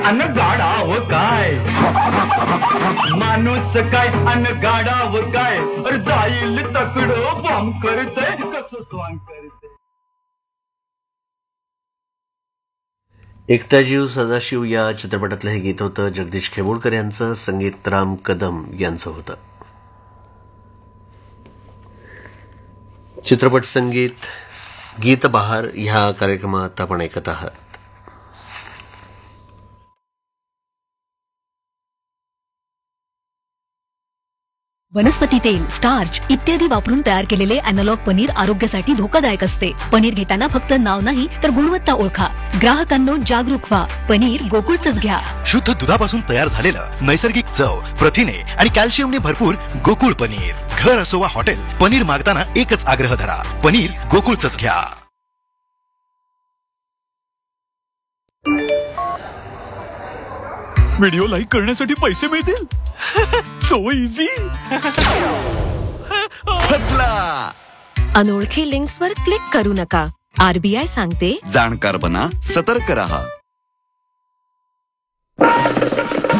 अन गाडाव काय माणूस काय अन गाडाव काय अरे जाईल तकडं बॉम्ब करतय कसं स्वांग करतय. एकटा जीव सदाशिव या चित्रपटातलं हे गीत होतं. जगदीश खेमोडकर यांचं, संगीत राम कदम यांचं होतं. चित्रपट संगीत गीत बहार ह्या कार्यक्रमात आपण ऐकत आहात. वनस्पती तेल, स्टार्च इत्यादी वापरून तयार केलेले अॅनालॉग पनीर आरोग्यासाठी धोकादायक असते. पनीर घेताना फक्त नाव नाही तर गुणवत्ता ओळखा. ग्राहकांनो जागरूक व्हा. पनीर गोकुळचंच घ्या. शुद्ध दुधापासून तयार झालेलं नैसर्गिक चव, प्रथिने आणि कॅल्शियमने भरपूर गोकुळ पनीर. घर असो वा हॉटेल, पनीर मागताना एकच आग्रह धरा, पनीर गोकुळचंच घ्या. व्हिडिओ लाईक करण्यासाठी पैसे मिळतील. So easy. फसला. अनोळखी लिंक्सवर क्लिक करू नका. आरबीआय सांगते, जाणकार बना, सतर्क रहा.